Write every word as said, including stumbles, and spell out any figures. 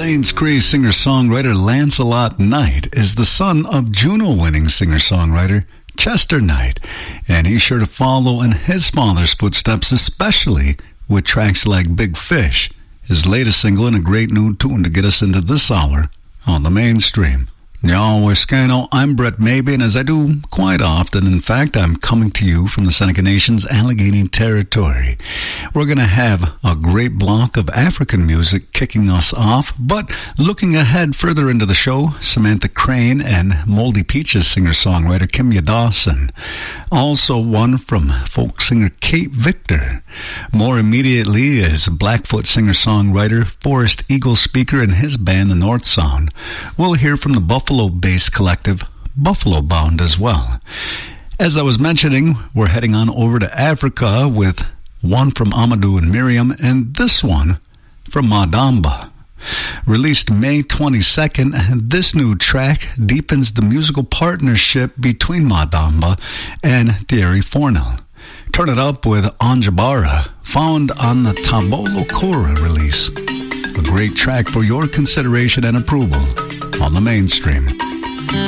Plains Cree singer-songwriter Lancelot Knight is the son of Juno-winning singer-songwriter Chester Knight, and he's sure to follow in his father's footsteps, especially with tracks like Big Fish, his latest single, and a great new tune to get us into this hour on the mainstream. Y'all, Wiscano, I'm Brett Maybe, and as I do quite often, in fact, I'm coming to you from the Seneca Nation's Allegheny Territory. We're going to have a great block of African music kicking us off, but looking ahead further into the show, Samantha Crane and Moldy Peaches singer-songwriter Kimya Dawson. Also one from folk singer Kate Victor. More immediately is Blackfoot singer-songwriter Forrest Eagle Speaker and his band, the North Sound. We'll hear from the Buffalo Buffalo-based collective Buffalo Bound as well. As I was mentioning, we're heading on over to Africa with one from Amadou and Miriam and this one from Madamba. Released May twenty-second, this new track deepens the musical partnership between Madamba and Thierry Fornel. Turn it up with Anjabara, found on the Tabolo Kora release. A great track for your consideration and approval on the mainstream.